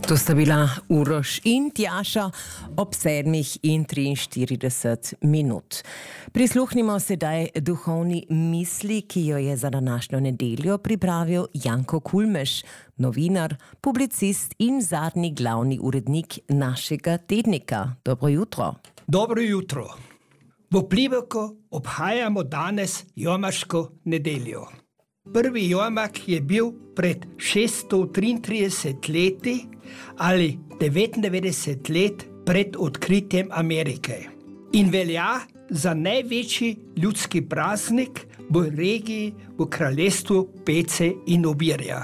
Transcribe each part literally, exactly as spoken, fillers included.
To sta bila Uroš in Tjaša ob sedmih in triinštirideset minut. Prisluhnimo sedaj duhovni misli, ki jo je za današnjo nedeljo pripravil Janko Kulmeš, novinar, publicist in zadnji glavni urednik našega tednika. Dobro jutro. Dobro jutro. V Pliberku obhajamo danes jomaško nedeljo. Prvi jomak je bil pred šeststo triintrideset leti ali devetindevetdeset let pred odkritjem Amerike in velja za največji ljudski praznik v regiji v kraljestvu pece in obirja.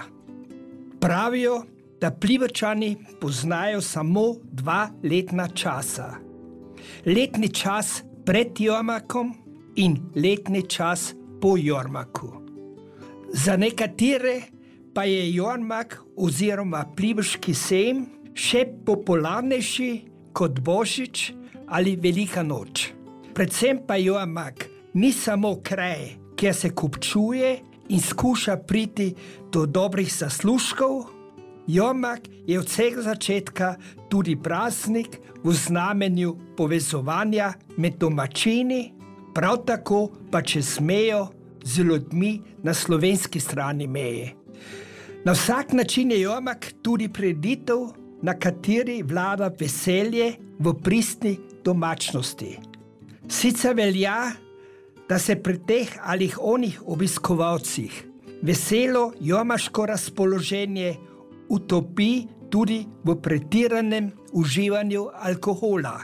Pravijo, da Pliberčani poznajo samo dva letna časa. Letni čas pred jomakom in letni čas po jomaku. Za nekatere pa je jormak oziroma pliberški sejem še popularnejši kot Božič ali Velika noč. Predvsem pa jormak ni samo kraj, kjer se kupčuje in skuša priti do dobrih zaslužkov. Jormak je od vsega začetka tudi praznik v znamenju povezovanja med domačini, prav tako pa čez mejo z ljudmi na slovenski strani meje. Na vsak način je jormak tudi prireditev, na kateri vlada veselje v pristni domačnosti. Sicer velja, da se pri teh ali onih obiskovalcih veselo jormaško razpoloženje utopi tudi v pretiranem uživanju alkohola.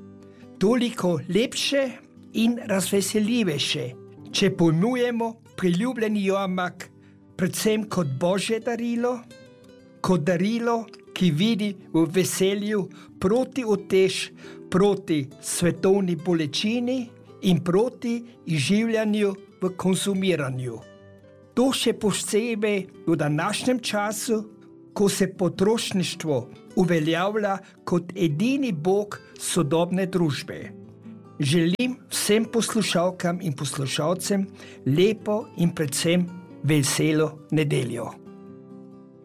Toliko lepše in razveseljivejše, če pojmujemo priljubljeni jormak predvsem kot božje darilo, kot darilo, ki vidi v veselju proti utež, proti svetovni bolečini in proti izživljanju v konzumiranju. To še posebej v današnjem času, ko se potrošništvo uveljavlja kot edini bog sodobne družbe. Želim vsem poslušalkam in poslušalcem lepo in predvsem veselo nedeljo.